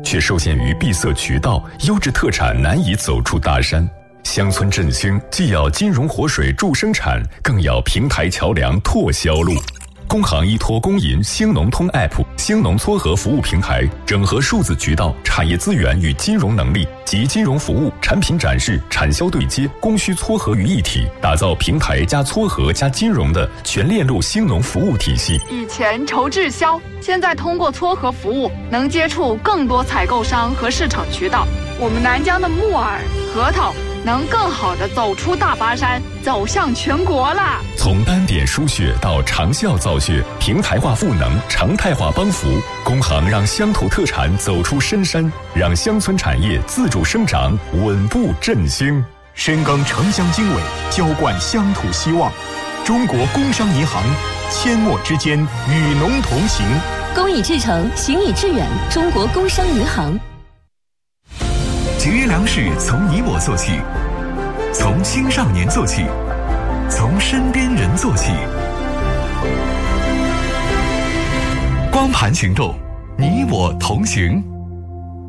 却受限于闭塞渠道，优质特产难以走出大山。乡村振兴既要金融活水助生产，更要平台桥梁拓销路。工行依托工银兴农通 App 兴农撮合服务平台，整合数字渠道、产业资源与金融能力及金融服务、产品展示、产销对接、供需撮合于一体，打造平台加撮合加金融的全链路兴农服务体系。 以前愁滞销，现在通过撮合服务，能接触更多采购商和市场渠道。我们南疆的木耳、核桃能更好地走出大巴山，走向全国啦！ 从单点输血到长效造血，平台化赋能，常态化帮扶，工行让乡土特产走出深山，让乡村产业自主生长，稳步振兴。 深耕城乡经纬，浇灌乡土希望。中国工商银行，阡陌之间与农同行。 公以至诚，行以致远。中国工商银行。 节约粮食从你我做起，从青少年做起，从身边人做起。光盘行动，你我同行。